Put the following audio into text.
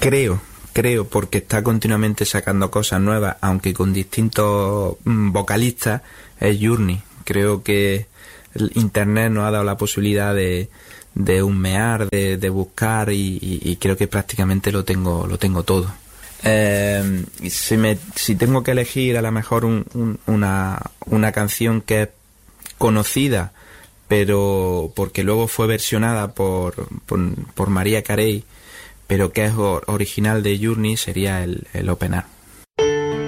Creo, porque está continuamente sacando cosas nuevas, aunque con distintos vocalistas, es Journey. Creo que el internet nos ha dado la posibilidad de husmear, de buscar y creo que prácticamente lo tengo todo. Si tengo que elegir a lo mejor una canción que es conocida, pero porque luego fue versionada por Mariah Carey, pero que es original de Journey, sería el Open Arms.